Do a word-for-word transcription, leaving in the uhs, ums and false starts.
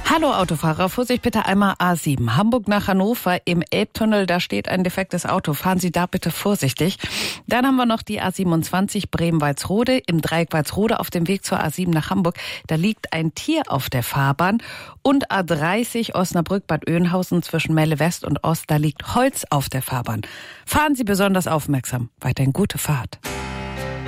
Hallo Autofahrer, Vorsicht bitte einmal A sieben. Hamburg nach Hannover im Elbtunnel, da steht ein defektes Auto. Fahren Sie da bitte vorsichtig. Dann haben wir noch die A siebenundzwanzig Bremen-Walsrode im Dreieck Walsrode auf dem Weg zur A sieben nach Hamburg. Da liegt ein Tier auf der Fahrbahn. Und A dreißig Osnabrück-Bad Oeynhausen zwischen Melle West und Ost, da liegt Holz auf der Fahrbahn. Fahren Sie besonders aufmerksam. Weiterhin gute Fahrt.